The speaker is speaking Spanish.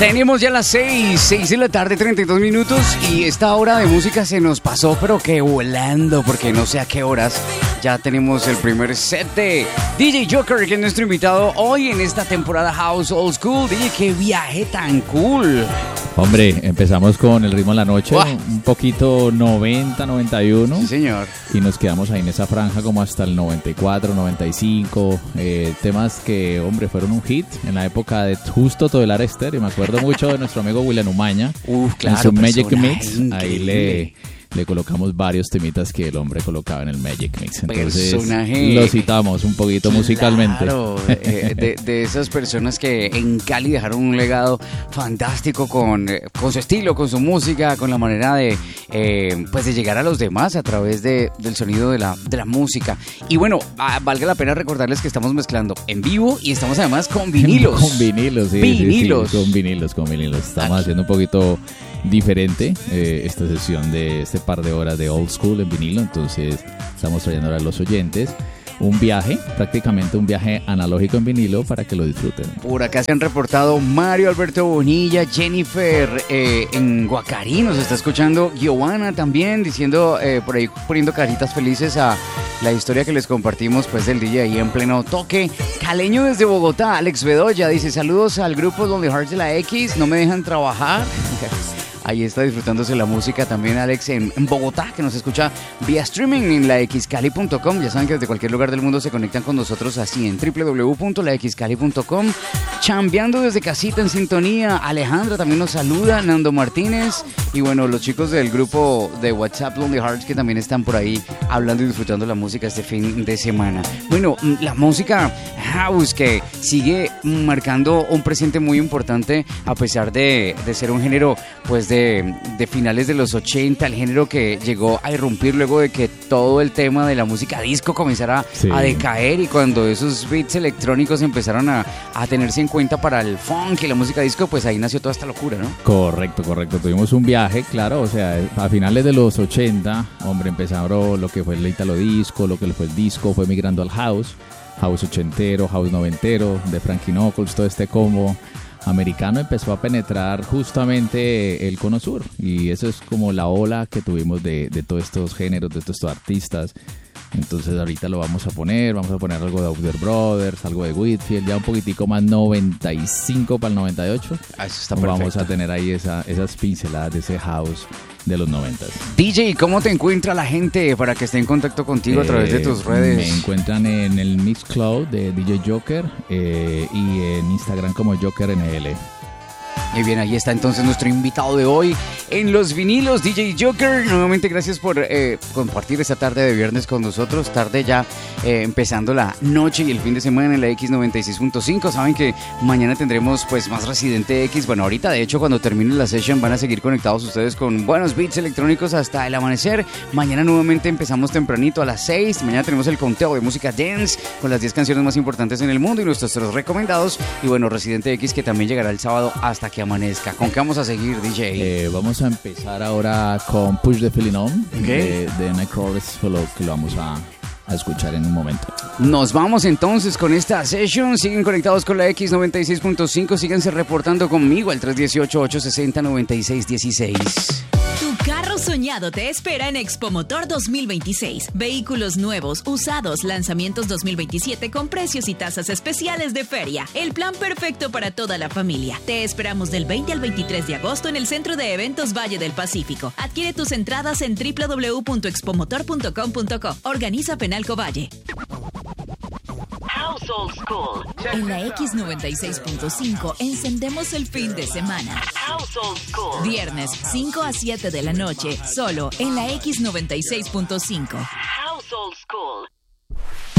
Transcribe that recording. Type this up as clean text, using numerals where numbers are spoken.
Tenemos ya las 6 de la tarde, 32 minutos, y esta hora de música se nos pasó, pero que volando, porque no sé a qué horas ya tenemos el primer set de DJ Joker, que es nuestro invitado hoy en esta temporada House Old School. DJ, qué viaje tan cool. Hombre, empezamos con el ritmo de la noche, un poquito 90, 91. Sí, señor. Y nos quedamos ahí en esa franja como hasta el 94, 95. Temas que, hombre, fueron un hit en la época de justo Todelar Estéreo. Me acuerdo mucho de nuestro amigo William Umaña. Claro, en su Magic Mix. Increíble. Ahí le colocamos varios temitas que el hombre colocaba en el Magic Mix. Entonces Personaje, lo citamos un poquito musicalmente. Claro, de esas personas que en Cali dejaron un legado fantástico con su estilo, con su música, con la manera de llegar a los demás a través del sonido de la música. Y bueno, valga la pena recordarles que estamos mezclando en vivo y estamos además con vinilos. Con vinilos, sí. Vinilos. Sí, con vinilos. Estamos haciendo un poquito diferente esta sesión de este par de horas de Old School en vinilo. Entonces estamos trayendo a los oyentes un viaje, prácticamente un viaje analógico en vinilo para que lo disfruten. Por acá se han reportado Mario Alberto Bonilla, Jennifer en Guacarí, nos está escuchando Giovanna también, diciendo por ahí, poniendo caritas felices a la historia que les compartimos pues del DJ ahí en pleno toque. Caleño desde Bogotá, Alex Bedoya dice: saludos al grupo Lonely Hearts de la X, no me dejan trabajar. Ahí está disfrutándose la música también Alex en Bogotá, que nos escucha vía streaming en laxcali.com. Ya saben que desde cualquier lugar del mundo se conectan con nosotros así en www.laxcali.com. Chambeando desde casita en sintonía. Alejandra también nos saluda, Nando Martínez. Y bueno, los chicos del grupo de WhatsApp Lonely Hearts que también están por ahí hablando y disfrutando la música este fin de semana. Bueno, la música house que sigue marcando un presente muy importante a pesar de ser un género pues de finales de los 80, el género que llegó a irrumpir luego de que todo el tema de la música disco comenzara a decaer, y cuando esos beats electrónicos empezaron a tenerse en cuenta para el funk y la música disco, pues ahí nació toda esta locura, ¿no? Correcto. Tuvimos un viaje, claro, o sea, a finales de los 80, hombre, empezaron lo que fue el italo disco, lo que fue el disco, fue migrando al house ochentero, house noventero, de Frankie Knuckles, todo este combo americano empezó a penetrar justamente el cono sur, y eso es como la ola que tuvimos de todos estos géneros, de todos estos artistas. Entonces ahorita lo vamos a poner algo de Outer Brothers, algo de Whitfield, ya un poquitico más 95 para el 98. Eso está perfecto. Vamos a tener ahí esas pinceladas de ese house de los 90. DJ, ¿cómo te encuentra la gente para que esté en contacto contigo a través de tus redes? Me encuentran en el Mixcloud de DJ Joker y en Instagram como JokerNL. Muy bien, ahí está entonces nuestro invitado de hoy en Los Vinilos, DJ Joker. Nuevamente gracias por compartir esta tarde de viernes con nosotros. Tarde ya empezando la noche y el fin de semana en la X96.5. Saben que mañana tendremos pues más Residente X. Bueno, ahorita de hecho cuando termine la session van a seguir conectados ustedes con buenos beats electrónicos hasta el amanecer. Mañana nuevamente empezamos tempranito a las 6. Mañana tenemos el conteo de música dance con las 10 canciones más importantes en el mundo y nuestros recomendados. Y bueno, Residente X que también llegará el sábado hasta que amanezca. ¿Con qué vamos a seguir, DJ? Vamos a empezar ahora con Push the Feeling On de Nightcrawler, que lo vamos a escuchar en un momento. Nos vamos entonces con esta session. Siguen conectados con la X96.5. Síganse reportando conmigo al 318-860-9616. Tu carro soñado te espera en Expo Motor 2026. Vehículos nuevos, usados, lanzamientos 2027 con precios y tasas especiales de feria. El plan perfecto para toda la familia. Te esperamos del 20 al 23 de agosto en el Centro de Eventos Valle del Pacífico. Adquiere tus entradas en www.expomotor.com.co. Organiza Penalco Valle. House Old School. En la X96.5 encendemos el fin de semana. House Old School. Viernes 5 a 7 de la noche, solo en la X96.5. House Old School.